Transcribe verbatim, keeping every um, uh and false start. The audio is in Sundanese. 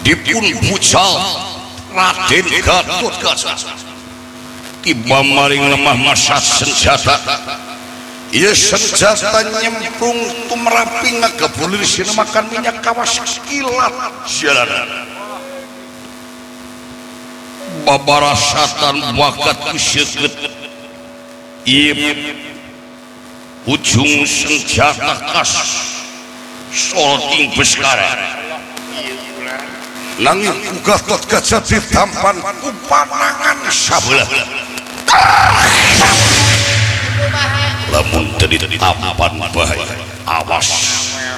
dipun bucal Raden Gatotkaca tiba maring lemah masa senjata ieu senjata nyemplung tumrapi ngagebulir sieun makan minyak kawas kilat jalanan babarasatan bakat kuseukeut ieu ujung senjata kas solting beskara nanging ku Gatotkaca ditampan ku panangan sabelah lamun teu ditampan bahaya awas